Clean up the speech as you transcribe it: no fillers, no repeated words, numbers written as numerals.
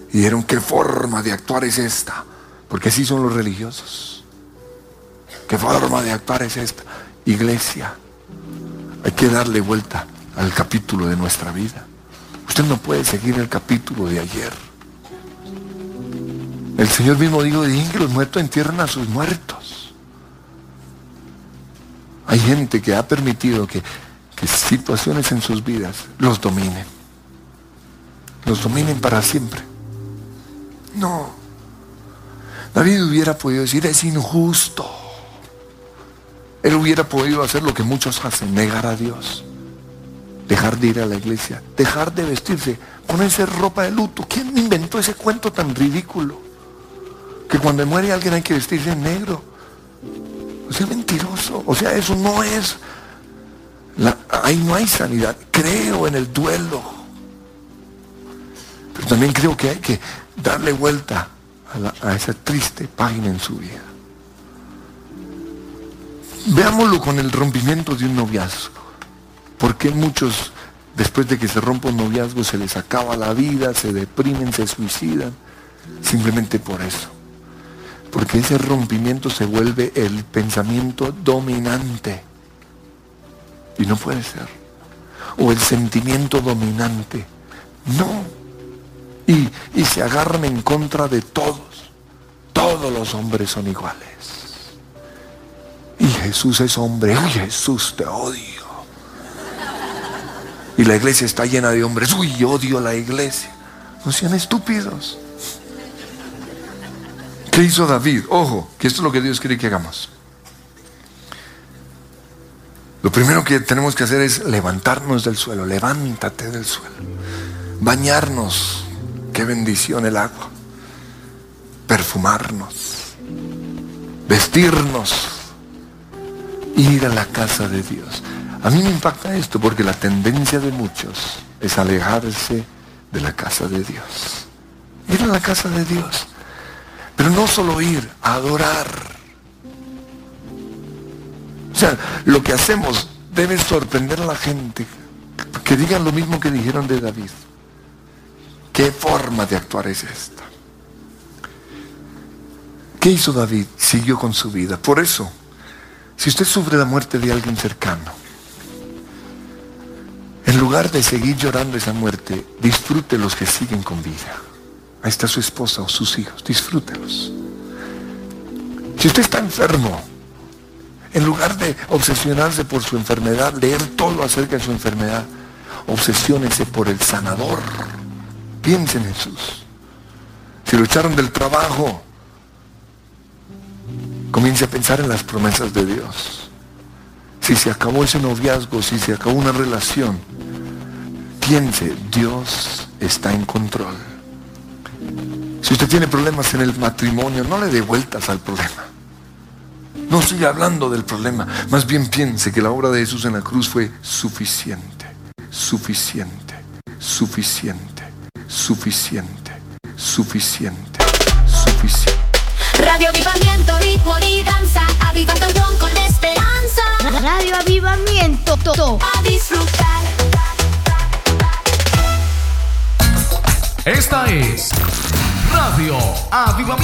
Y dijeron, ¿qué forma de actuar es esta? Porque así son los religiosos. ¿Qué forma de actuar es esta? Iglesia, hay que darle vuelta al capítulo de nuestra vida. Usted no puede seguir el capítulo de ayer. El Señor mismo dijo, que los muertos entierran a sus muertos. Hay gente que ha permitido que situaciones en sus vidas los dominen. Los dominen para siempre. No. David hubiera podido decir, es injusto. Él hubiera podido hacer lo que muchos hacen, negar a Dios. Dejar de ir a la iglesia, dejar de vestirse, ponerse ropa de luto. ¿Quién inventó ese cuento tan ridículo? Que cuando muere alguien hay que vestirse en negro. O sea, mentiroso. O sea, eso no es... ahí no hay sanidad. Creo en el duelo. Pero también creo que hay que darle vuelta a esa triste página en su vida. Veámoslo con el rompimiento de un noviazgo. ¿Por qué muchos, después de que se rompa un noviazgo, se les acaba la vida, se deprimen, se suicidan? Simplemente por eso. Porque ese rompimiento se vuelve el pensamiento dominante. Y no puede ser. O el sentimiento dominante. No. Y se agarran en contra de todos. Todos los hombres son iguales. Y Jesús es hombre. Uy, Jesús, te odio. Y la iglesia está llena de hombres. Uy, odio a la iglesia. No sean estúpidos. ¿Qué hizo David? Ojo, que esto es lo que Dios quiere que hagamos. Lo primero que tenemos que hacer es levantarnos del suelo. Levántate del suelo. Bañarnos. Qué bendición el agua. Perfumarnos. Vestirnos. Ir a la casa de Dios. A mí me impacta esto porque la tendencia de muchos es alejarse de la casa de Dios. Ir a la casa de Dios. Pero no solo ir, a adorar. O sea, lo que hacemos debe sorprender a la gente. Que digan lo mismo que dijeron de David. ¿Qué forma de actuar es esta? ¿Qué hizo David? Siguió con su vida. Por eso, si usted sufre la muerte de alguien cercano, en lugar de seguir llorando esa muerte, disfrute los que siguen con vida. Ahí está su esposa o sus hijos, disfrútelos. Si usted está enfermo, en lugar de obsesionarse por su enfermedad, leer todo acerca de su enfermedad, obsesiónese por el sanador. Piense en Jesús. Si lo echaron del trabajo, comience a pensar en las promesas de Dios. Si se acabó ese noviazgo, si se acabó una relación, piense, Dios está en control. Si usted tiene problemas en el matrimonio, no le dé vueltas al problema. No estoy hablando del problema, más bien piense que la obra de Jesús en la cruz fue suficiente, suficiente, suficiente, suficiente, suficiente, suficiente. Radio Avivamiento, ritmo y danza, avivando con esperanza. Radio Avivamiento, a disfrutar. Esta es Radio Avivamiento.